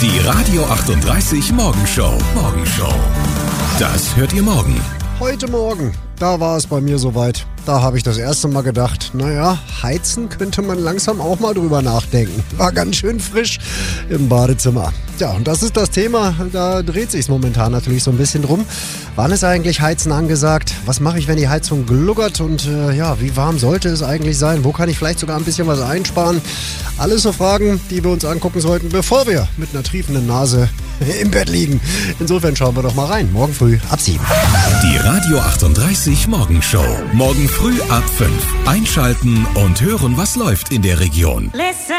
Die Radio 38 Morgenshow. Das hört ihr morgen. Heute Morgen, da war es bei mir soweit. Da habe ich das erste Mal gedacht, naja, heizen könnte man langsam auch mal drüber nachdenken. War ganz schön frisch im Badezimmer. Ja, und das ist das Thema, da dreht sich's momentan natürlich so ein bisschen drum. Wann ist eigentlich Heizen angesagt? Was mache ich, wenn die Heizung gluckert? Und wie warm sollte es eigentlich sein? Wo kann ich vielleicht sogar ein bisschen was einsparen? Alles so Fragen, die wir uns angucken sollten, bevor wir mit einer triefenden Nase im Bett liegen. Insofern schauen wir doch mal rein. Morgen früh ab 7. Die Radio 38 Morgenshow. Morgen früh ab 5. Einschalten und hören, was läuft in der Region.